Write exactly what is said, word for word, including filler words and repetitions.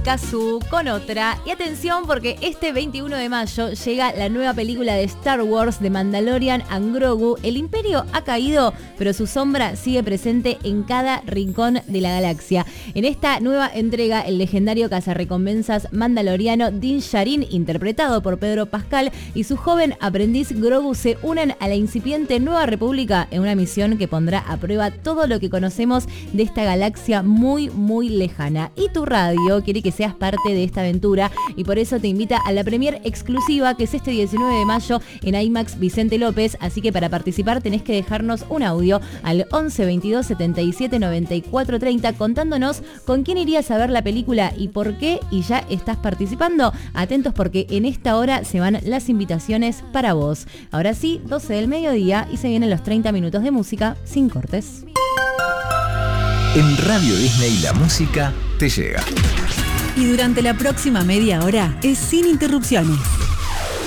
Kazoo con otra. Y atención porque este veintiuno de mayo llega la nueva película de Star Wars de Mandalorian and Grogu. El Imperio ha caído, pero su sombra sigue presente en cada rincón de la galaxia. En esta nueva entrega, el legendario cazarrecompensas mandaloriano Din Djarin, interpretado por Pedro Pascal, y su joven aprendiz Grogu se unen a la incipiente Nueva República en una misión que pondrá a prueba todo lo que conocemos de esta galaxia muy, muy lejana. Y tu radio quiere que seas parte de esta aventura y por eso te invita a la premier exclusiva que es este diecinueve de mayo en IMAX Vicente López. Así que para participar tenés que dejarnos un audio al once veintidós setenta y siete noventa y cuatro treinta contándonos con quién irías a ver la película y por qué, y ya estás participando. Atentos porque en esta hora se van las invitaciones para vos. Ahora sí, doce del mediodía y se vienen los treinta minutos de música sin cortes. En Radio Disney la música te llega. Y durante la próxima media hora es sin interrupciones.